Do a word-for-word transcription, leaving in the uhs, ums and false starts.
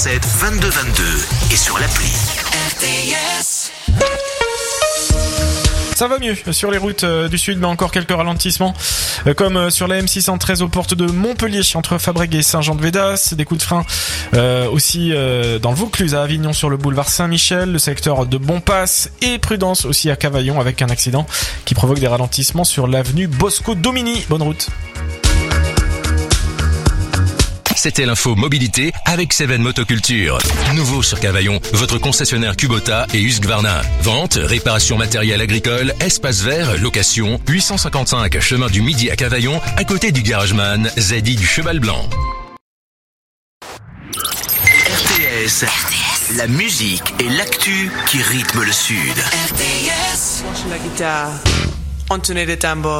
sept vingt-deux vingt-deux et sur l'appli R T S. Ça va mieux sur les routes du sud, mais encore quelques ralentissements, comme sur la M six cent treize aux portes de Montpellier, entre Fabrègues et Saint-Jean-de-Védas. Des coups de frein euh, aussi euh, dans le Vaucluse à Avignon sur le boulevard Saint-Michel, le secteur de Bonpass, et prudence aussi à Cavaillon avec un accident qui provoque des ralentissements sur l'avenue Bosco-Domini. Bonne route. C'était l'info mobilité avec Seven Motoculture. Nouveau sur Cavaillon, votre concessionnaire Kubota et Husqvarna. Vente, réparation matériel agricole, espace vert, location, huit cent cinquante-cinq chemin du Midi à Cavaillon, à côté du Garageman, Zadi du Cheval Blanc. R T S, la musique et l'actu qui rythme le sud. R T S. Lâchez la guitare, entonez les tambours.